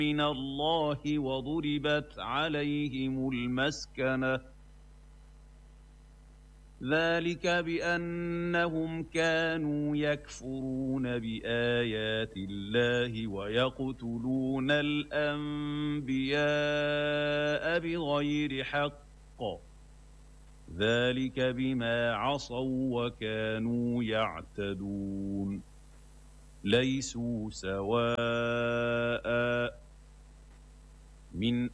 من الله وضربت عليهم المسكنة ذلك بأنهم كانوا يكفرون بآيات الله ويقتلون الأنبياء بغير حق ذلك بما عصوا وكانوا يعتدون ليسوا سواء من